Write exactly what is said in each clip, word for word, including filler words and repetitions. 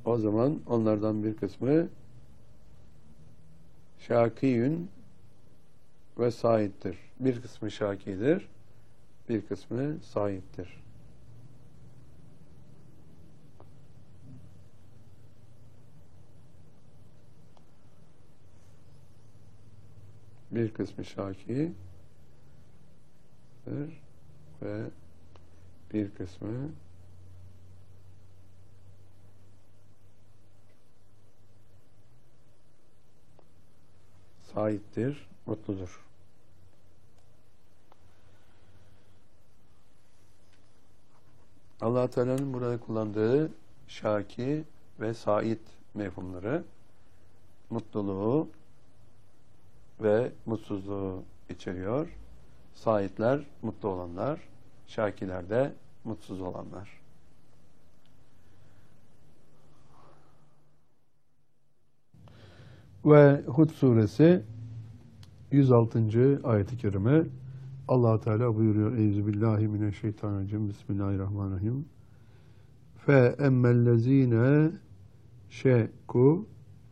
O zaman onlardan bir kısmı şakiyün ve saittir. Bir kısmı şakidir, bir kısmı saittir. Bir kısmı şakidir ve bir kısmı saittir, mutludur. Allah Teala'nın burada kullandığı şaki ve sait mefhumları mutluluğu ve mutsuzluğu içeriyor. Saitler mutlu olanlar, şakiler de mutsuz olanlar. Ve Hud suresi yüz altıncı ayet-i kerime Allah Teala buyuruyor: Euzubillahimineşşeytanirracim. Bismillahirrahmanirrahim. Fe emmellezine şeku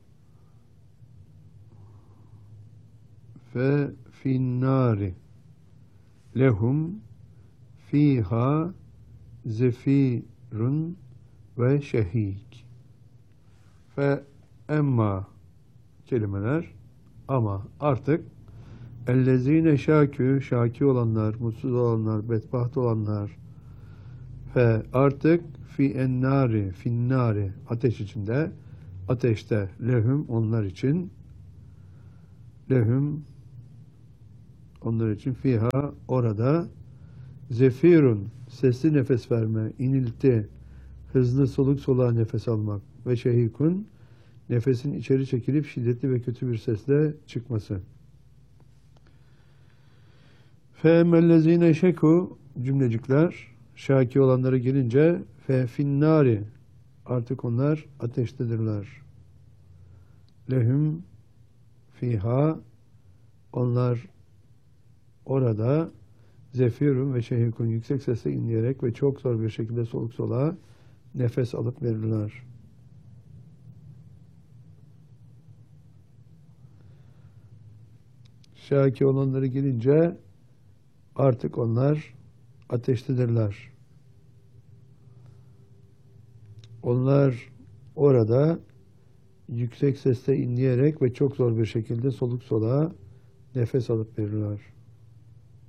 fe finnari lehum fiha zefirun ve şehik. Fe emma kelimeler ama artık ellezine şakü şaki olanlar, mutsuz olanlar, bedbaht olanlar ve artık fi ennari finnari ateş içinde, ateşte lehum onlar için, lehum onlar için fiha orada zefirun sesli nefes verme, inilti, hızlı soluk soluğa nefes almak ve şehikun nefesin içeri çekilip şiddetli ve kötü bir sesle çıkması. Fe emmellezine şeku cümlecikler şaki olanlara gelince fe finnari artık onlar ateştedirler. Lehum fiha onlar orada zefirun ve şehikun yüksek sesle inleyerek ve çok zor bir şekilde soluk soluğa nefes alıp verirler. Şaki olanlara gelince artık onlar ateştedirler. Onlar orada yüksek sesle inleyerek ve çok zor bir şekilde soluk soluğa nefes alıp verirler.